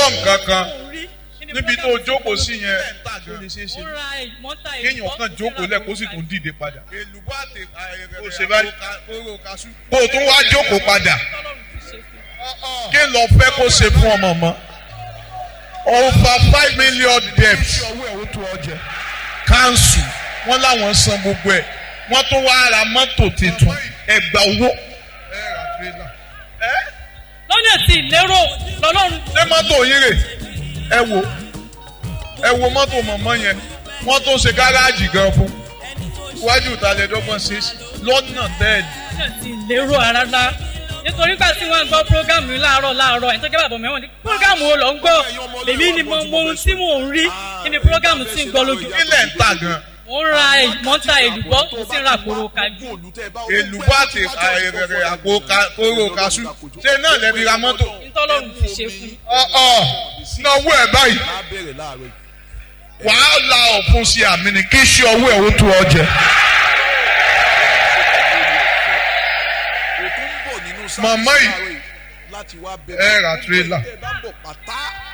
gbọ́ nǹkan kan níbi tó jókòó sí yẹn tó lè ṣeé ṣe kéèyàn kan jókòó lẹ̀ kó sì tún dìde padà kó ṣe báyìí kó o tún wá jókòó padà kí ló fẹ́ kó ṣe fún ọmọ mọ́ over 5 million debt council wọ́n láwọn san gbogbo ẹ̀ wọ́n tún wá ra mọ́tò tuntun ẹgbà owó. lọ́nà tí ìlérò lọ́lọ́run. ṣé mọ́tò yín rè ẹ wo mọ́tò mọ̀mọ́ yẹn wọ́n tó ṣe gáràjì gan fún iwájú ìtàlẹ́dọ́gbọ̀n ṣe lọ́nà tẹ́ẹ̀lì. lọ́nà tí ìlérò rárá nítorí gbà tí wọ́n ń gbọ́ prógámù láàárọ̀ ẹ̀ tó jẹ́ bàbá mẹ́wọ̀n ní prógámù wo lọ ń gbọ́ èmi ni mo mọ ohun tí mò ń rí kí ni prógámù tí ń gbọ́ lójú. ilẹ̀ ń tà gan. mo ń ra mọ́tà èlùbọ́ mo sì ń ra kóró kájú. èlùbọ́ àti àpò kóró kaṣú ṣé náà lẹ́bi ra mọ́tò. ntọ́lọ́run ti ṣe fún. náwó ẹ̀ báyìí wàá la ọ̀fun sí àmì ni kí ṣe ọwọ́ ẹ̀ ó tó ọ jẹ. màmá yìí ẹ ra tírélà.